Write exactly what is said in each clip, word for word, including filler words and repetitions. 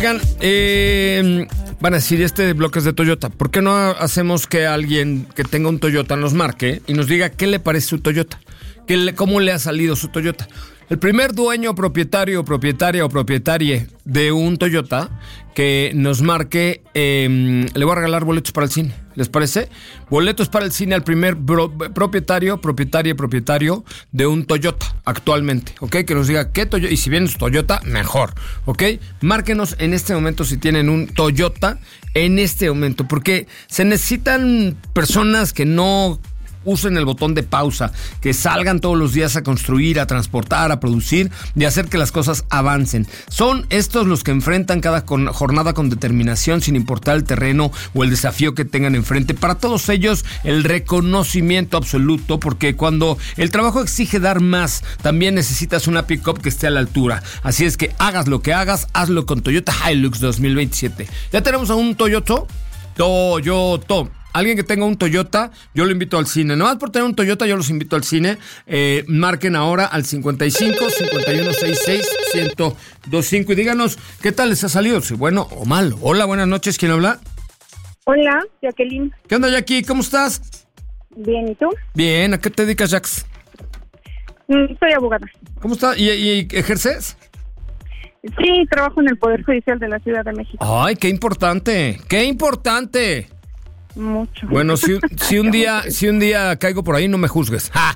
Oigan, eh, van a decir, este bloque es de Toyota. ¿Por qué no hacemos que alguien que tenga un Toyota nos marque y nos diga qué le parece su Toyota? ¿Qué le, ¿Cómo le ha salido su Toyota? El primer dueño, propietario, propietaria o propietaria de un Toyota que nos marque, eh, le voy a regalar boletos para el cine. ¿Les parece? Boletos para el cine al primer bro, propietario, propietaria, propietario de un Toyota actualmente, ¿ok? Que nos diga qué Toyota, y si viene su Toyota, mejor, ¿ok? Márquenos en este momento si tienen un Toyota en este momento, porque se necesitan personas que no usen el botón de pausa, que salgan todos los días a construir, a transportar, a producir y a hacer que las cosas avancen. Son estos los que enfrentan cada con, jornada con determinación, sin importar el terreno o el desafío que tengan enfrente. Para todos ellos, el reconocimiento absoluto, porque cuando el trabajo exige dar más, también necesitas una pick-up que esté a la altura. Así es que hagas lo que hagas, hazlo con Toyota Hilux dos mil veintisiete. Ya tenemos a un Toyota, Toyota. Alguien que tenga un Toyota, yo lo invito al cine. Nomás por tener un Toyota, yo los invito al cine. Eh, marquen ahora al cincuenta y cinco, cincuenta y uno, sesenta y seis, ciento veinticinco y díganos qué tal les ha salido, si bueno o mal. Hola, buenas noches, ¿quién habla? Hola, Jacqueline. ¿Qué onda, Jackie? ¿Cómo estás? Bien, ¿y tú? Bien, ¿a qué te dedicas, Jax? Mm, soy abogada. ¿Cómo estás? ¿Y, y ejerces? Sí, trabajo en el Poder Judicial de la Ciudad de México. Ay, qué importante, qué importante. Mucho. Bueno, si, si un día si un día caigo por ahí, no me juzgues. Ah,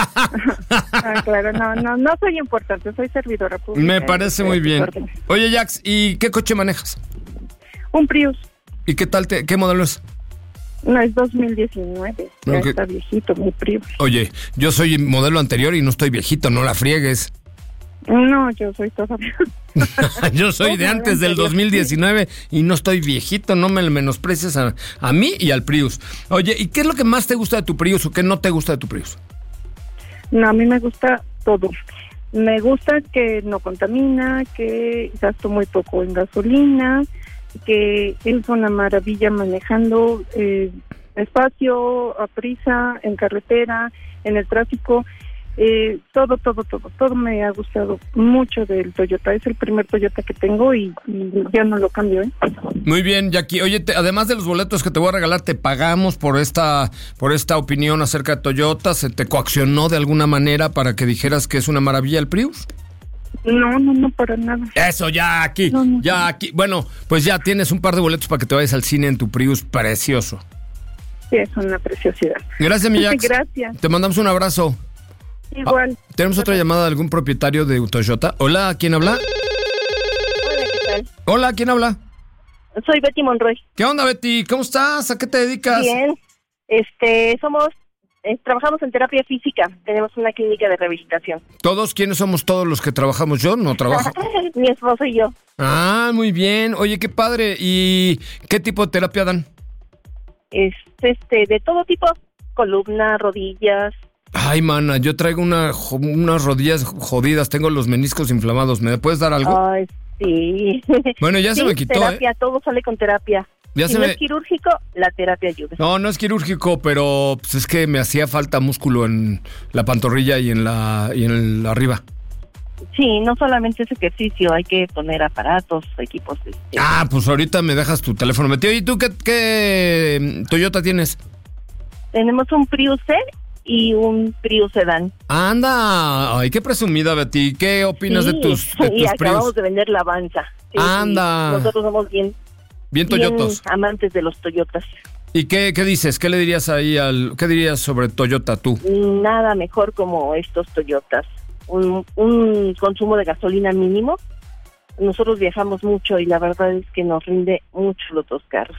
claro, no, no, no soy importante, soy servidora pública. Me parece muy bien. Oye, Jax, ¿y qué coche manejas? Un Prius. ¿Y qué tal, te, qué modelo es? No, es dos mil diecinueve. Ya Okay. está viejito, mi Prius. Oye, yo soy modelo anterior y no estoy viejito, no la friegues. No, yo soy todavía. Yo soy de antes del dos mil diecinueve y no estoy viejito, no me menosprecies a, a mí y al Prius. Oye, ¿y qué es lo que más te gusta de tu Prius o qué no te gusta de tu Prius? No, a mí me gusta todo. Me gusta que no contamina, que gasto muy poco en gasolina, que es una maravilla manejando eh, despacio, a prisa, en carretera, en el tráfico. Eh, todo, todo, todo, todo me ha gustado mucho del Toyota. Es el primer Toyota que tengo y, y ya no lo cambio, ¿eh? Muy bien, Jackie. Oye, te, además de los boletos que te voy a regalar, ¿te pagamos por esta por esta opinión acerca de Toyota? ¿Se te coaccionó de alguna manera para que dijeras que es una maravilla el Prius? No, no, no, para nada. Eso, Jackie, no, no, Jackie. Bueno, pues ya tienes un par de boletos para que te vayas al cine en tu Prius precioso. Sí, es una preciosidad. Gracias, mi Jax. Gracias. Te mandamos un abrazo. Igual. Ah, ¿tenemos otra llamada de algún propietario de Toyota? Hola, ¿quién habla? Hola, ¿qué tal? Hola, ¿quién habla? Soy Betty Monroy. ¿Qué onda, Betty? ¿Cómo estás? ¿A qué te dedicas? Bien. Este, somos, eh, trabajamos en terapia física. Tenemos una clínica de rehabilitación. ¿Todos? ¿Quiénes somos todos los que trabajamos? Yo no trabajo. Mi esposo y yo. Ah, muy bien. Oye, qué padre. ¿Y qué tipo de terapia dan? Es, este, de todo tipo. Columna, rodillas. Ay, mana, yo traigo una, unas rodillas jodidas, tengo los meniscos inflamados. ¿Me puedes dar algo? Ay, sí. Bueno, ya sí, se me quitó, terapia, ¿eh? Todo sale con terapia. Ya si se no me... es quirúrgico, la terapia ayuda. No, no es quirúrgico, pero pues es que me hacía falta músculo en la pantorrilla y en la y en el arriba. Sí, no solamente es ejercicio, hay que poner aparatos, equipos. Este... Ah, pues ahorita me dejas tu teléfono metido. ¿Y tú qué, qué Toyota tienes? Tenemos un Prius C y un Prius Sedán. Anda, ay, qué presumida, Betty. ¿Qué opinas sí, de tus, de tus y acabamos Prius? de vender la Avanza. Sí, Anda. sí, nosotros somos bien, bien Toyotos. Bien amantes de los Toyotas. ¿Y qué, qué dices? ¿Qué le dirías ahí al, qué dirías sobre Toyota tú? Nada mejor como estos Toyotas. Un, un consumo de gasolina mínimo. Nosotros viajamos mucho y la verdad es que nos rinde mucho los dos carros.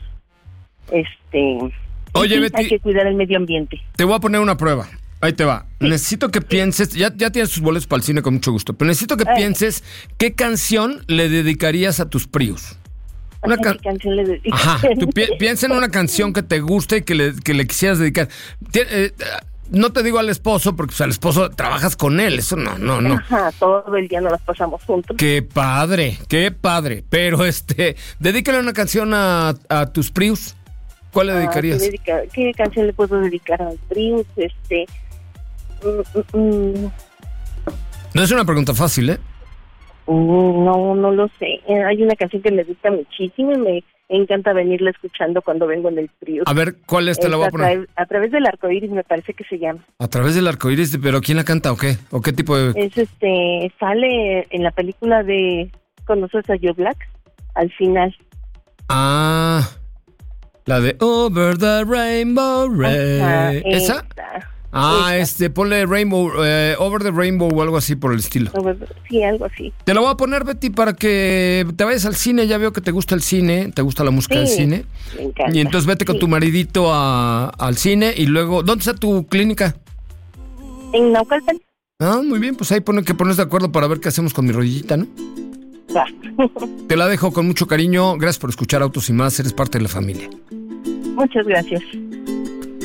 Este... Oye, sí, Betty, hay que cuidar el medio ambiente. Te voy a poner una prueba. Ahí te va. Sí. Necesito que pienses, ya, ya tienes tus boletos para el cine con mucho gusto, pero necesito que Ay. pienses qué canción le dedicarías a tus Prius. Una Ay, can- ¿qué canción le dedicas? Ajá, tú pi- piensa en una canción que te guste y que le, que le quisieras dedicar. Tien- eh, no te digo al esposo, porque pues, al esposo trabajas con él, eso no, no, no. Ajá, todo el día nos las pasamos juntos. Qué padre, qué padre. Pero este, dedícale una canción a, a tus Prius. ¿Cuál le dedicarías? Ah, ¿qué, dedica- ¿Qué canción le puedo dedicar al Prius? Este... Mm, mm, mm. No es una pregunta fácil, ¿eh? No, no lo sé. Hay una canción que me gusta muchísimo y me encanta venirla escuchando cuando vengo en el frío. A ver, ¿cuál es? Te la voy a poner. A, tra- a través del arco iris, me parece que se llama. A través del arco iris, pero ¿quién la canta o qué? ¿O qué tipo de...? Es este, sale en la película de ¿conoces a Joe Black? Al final. Ah, la de Over the Rainbow Ray. Ajá, ¿Esa? esa. Ah, Esa. este, ponle Rainbow, eh, Over the Rainbow o algo así por el estilo. Sí, algo así. Te la voy a poner, Betty, para que te vayas al cine. Ya veo que te gusta el cine, te gusta la música Sí, del cine. me encanta. Y entonces vete con Sí. tu maridito a, al cine y luego... ¿Dónde está tu clínica? En Naucalpan. Ah, muy bien, pues ahí pone que pones de acuerdo para ver qué hacemos con mi rodillita, ¿no? Va. Te la dejo con mucho cariño. Gracias por escuchar Autos y Más. Eres parte de la familia. Muchas gracias.